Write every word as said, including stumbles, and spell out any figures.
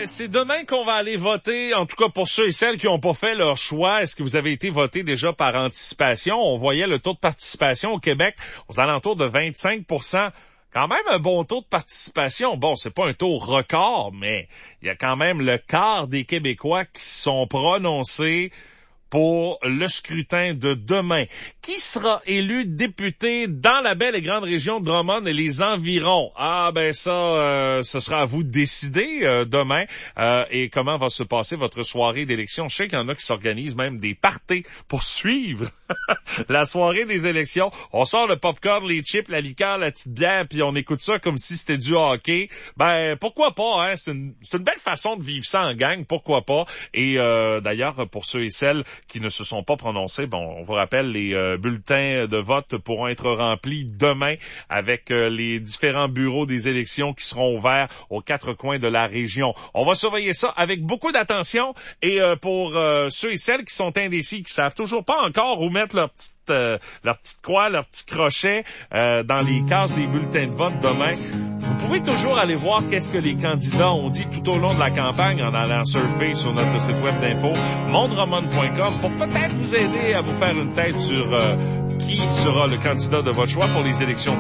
Ben, c'est demain qu'on va aller voter, en tout cas pour ceux et celles qui n'ont pas fait leur choix. Est-ce que vous avez été voté déjà par anticipation? On voyait le taux de participation au Québec aux alentours de vingt-cinq pour cent. Quand même un bon taux de participation. Bon, c'est pas un taux record, mais il y a quand même le quart des Québécois qui sont prononcés pour le scrutin de demain. Qui sera élu député dans la belle et grande région de Drummond et les environs? Ah ben ça, euh, ce sera à vous de décider euh, demain. Euh, et comment va se passer votre soirée d'élection? Je sais qu'il y en a qui s'organisent même des parties pour suivre la soirée des élections. On sort le popcorn, les chips, la liqueur, la petite bière, puis on écoute ça comme si c'était du hockey. Ben pourquoi pas, hein? C'est une, c'est une belle façon de vivre ça en gang, pourquoi pas? Et euh, d'ailleurs, pour ceux et celles qui ne se sont pas prononcés, bon, on vous rappelle, les euh, bulletins de vote pourront être remplis demain avec euh, les différents bureaux des élections qui seront ouverts aux quatre coins de la région. On va surveiller ça avec beaucoup d'attention et euh, pour euh, ceux et celles qui sont indécis, qui savent toujours pas encore où mettre leur petite euh, leur petite croix, leur petit crochet euh, dans les cases des bulletins de vote demain, vous pouvez toujours aller voir qu'est-ce que les candidats ont dit tout au long de la campagne en allant surfer sur notre site web d'info mondroman point com pour peut-être vous aider à vous faire une tête sur euh, qui sera le candidat de votre choix pour les élections